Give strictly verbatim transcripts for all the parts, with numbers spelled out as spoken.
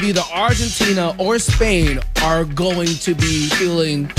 either Argentina or Spain are going to be feeling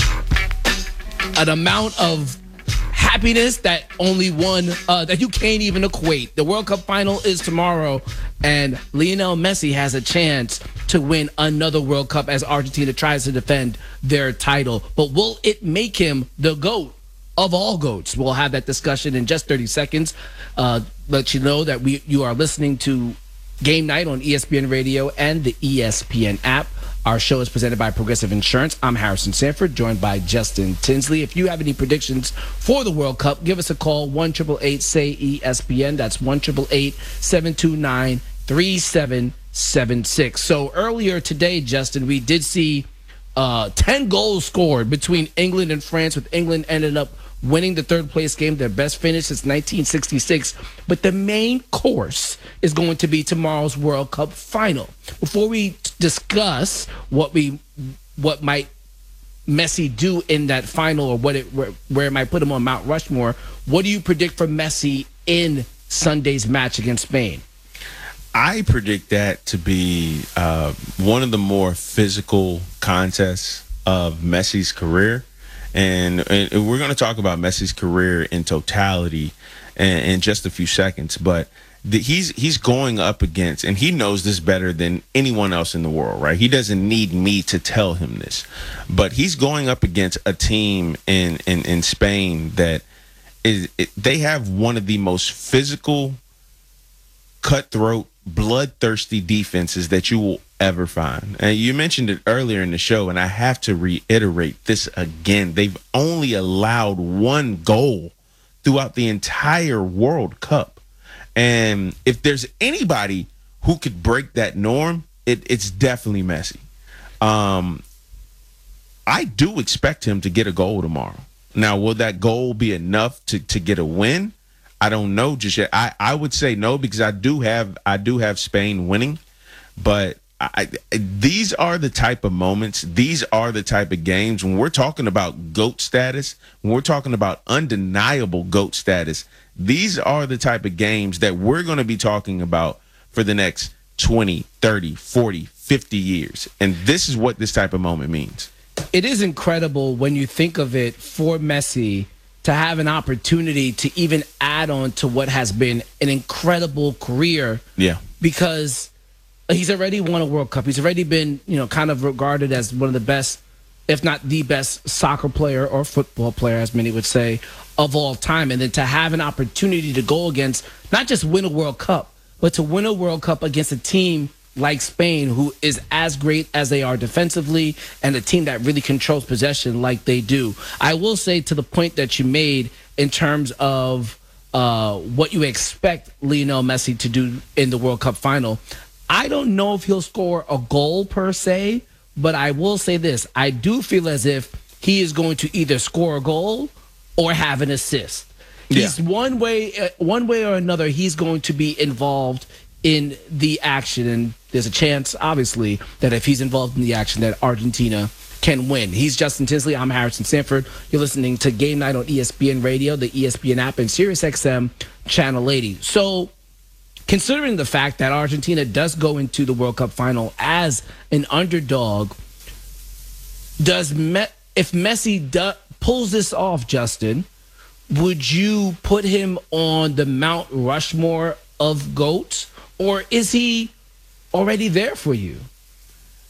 an amount of happiness that only one uh, that you can't even equate. The World Cup final is tomorrow, and Lionel Messi has a chance to win another World Cup as Argentina tries to defend their title. But will it make him the GOAT of all GOATs? We'll have that discussion in just thirty seconds. Uh, let you know that we you are listening to Game Night on E S P N Radio and the E S P N app. Our show is presented by Progressive Insurance. I'm Harrison Sanford, joined by Justin Tinsley. If you have any predictions for the World Cup, give us a call, one eight eight eight, S A Y, E S P N. That's one eight eight eight, seven two nine, three seven seven six. So earlier today, Justin, we did see uh, ten goals scored between England and France, with England ended up winning the third place game, their best finish since nineteen sixty-six. But the main course is going to be tomorrow's World Cup final. Before we discuss what we what might Messi do in that final, or what it where, where it might put him on Mount Rushmore, what do you predict for Messi in Sunday's match against Spain? I predict that to be uh, one of the more physical contests of Messi's career. And, and we're going to talk about Messi's career in totality in, in just a few seconds. But the, he's he's going up against, and he knows this better than anyone else in the world, right? He doesn't need me to tell him this. But he's going up against a team in, in, in Spain that is it, they have one of the most physical, cutthroat, bloodthirsty defenses that you will ever find. And you mentioned it earlier in the show, and I have to reiterate this again. They've only allowed one goal throughout the entire World Cup. And if there's anybody who could break that norm, it, it's definitely Messi. Um, I do expect him to get a goal tomorrow. Now, will that goal be enough to, to get a win? I don't know just yet. I, I would say no, because I do have I do have Spain winning, but I, these are the type of moments, these are the type of games when we're talking about GOAT status, when we're talking about undeniable GOAT status. These are the type of games that we're going to be talking about for the next twenty, thirty, forty, fifty years. And this is what this type of moment means. It is incredible when you think of it for Messi to have an opportunity to even add on to what has been an incredible career. Yeah. Because he's already won a World Cup. He's already been, you know, kind of regarded as one of the best, if not the best soccer player or football player, as many would say, of all time. And then to have an opportunity to go against, not just win a World Cup, but to win a World Cup against a team like Spain, who is as great as they are defensively, and a team that really controls possession like they do. I will say, to the point that you made in terms of uh, what you expect Lionel Messi to do in the World Cup final, I don't know if he'll score a goal per se, but I will say this. I do feel as if he is going to either score a goal or have an assist. He's yeah. one way, uh, one way or another, he's going to be involved in the action, and there's a chance, obviously, that if he's involved in the action, that Argentina can win. He's Justin Tinsley. I'm Harrison Sanford. You're listening to Game Night on E S P N Radio, the E S P N app, and SiriusXM Channel eighty. So, considering the fact that Argentina does go into the World Cup final as an underdog, does Me- if Messi do- pulls this off, Justin, would you put him on the Mount Rushmore of GOATs? Or is he already there for you?